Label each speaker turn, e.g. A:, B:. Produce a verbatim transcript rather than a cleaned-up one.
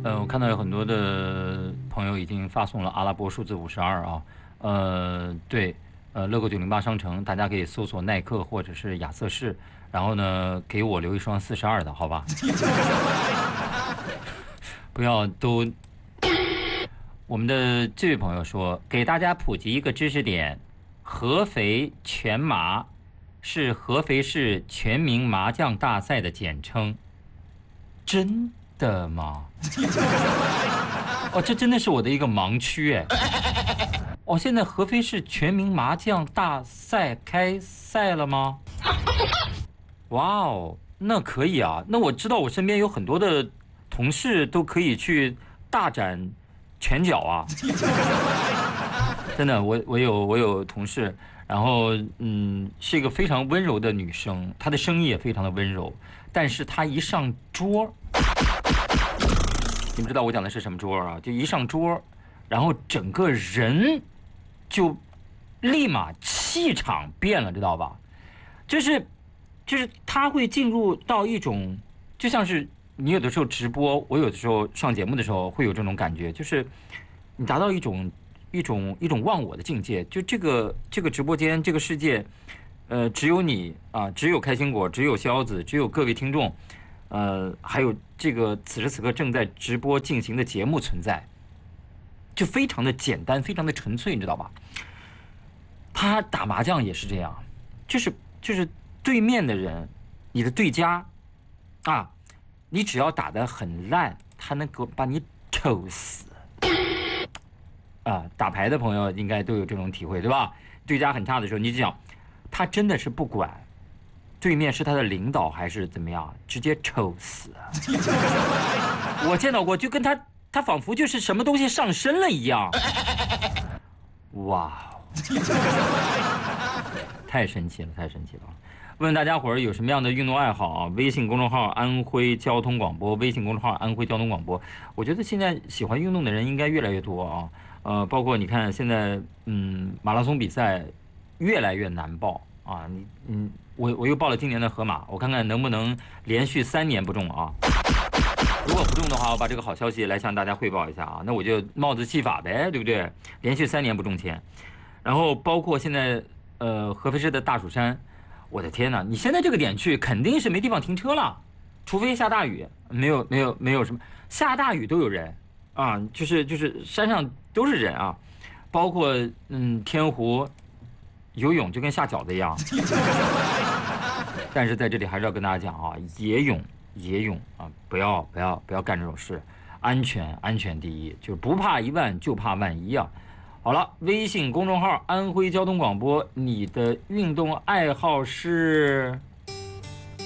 A: 呃，我看到有很多的朋友已经发送了阿拉伯数字五十二啊，呃，对，呃，乐购九零八商城，大家可以搜索耐克或者是亚瑟士，然后呢，给我留一双四十二的，好吧？不要都。我们的这位朋友说，给大家普及一个知识点：合肥全麻是合肥市全民麻将大赛的简称。真的吗？哦，这真的是我的一个盲区哎。哦，现在合肥市全民麻将大赛开赛了吗？哇哦，那可以啊。那我知道我身边有很多的同事都可以去大展拳脚啊。真的，我我有我有同事，然后嗯，是一个非常温柔的女生，她的声音也非常的温柔，但是她一上桌，你们知道我讲的是什么桌啊？就一上桌，然后整个人就立马气场变了，知道吧？就是就是她会进入到一种，就像是你有的时候直播，我有的时候上节目的时候会有这种感觉，就是你达到一种一种一种忘我的境界，就这个这个直播间这个世界，呃，只有你啊，只有开心果，只有肖子，只有各位听众。呃，还有这个此时此刻正在直播进行的节目存在，就非常的简单，非常的纯粹，你知道吧？他打麻将也是这样，就是就是对面的人，你的对家，啊，你只要打得很烂，他能够把你抽死。啊，打牌的朋友应该都有这种体会，对吧？对家很差的时候，你就想，他真的是不管。对面是他的领导还是怎么样，直接抽死。我见到过，就跟他，他仿佛就是什么东西上身了一样。哇，太神奇了，太神奇了！问大家伙儿有什么样的运动爱好啊？微信公众号安徽交通广播，微信公众号安徽交通广播。我觉得现在喜欢运动的人应该越来越多啊。呃，包括你看现在，嗯，马拉松比赛越来越难报啊。你，嗯。我我又报了今年的河马，我看看能不能连续三年不中啊！如果不中的话，我把这个好消息来向大家汇报一下啊，那我就帽子戏法呗，对不对？连续三年不中签，然后包括现在呃合肥市的大蜀山，我的天哪！你现在这个点去肯定是没地方停车了，除非下大雨，没有没有没有什么下大雨都有人啊，就是就是山上都是人啊，包括嗯天湖。游泳就跟下饺子一样，但是在这里还是要跟大家讲啊，野泳野泳啊，不要不要不要干这种事，安全安全第一，就是不怕一万就怕万一啊。好了，微信公众号安徽交通广播，你的运动爱好是？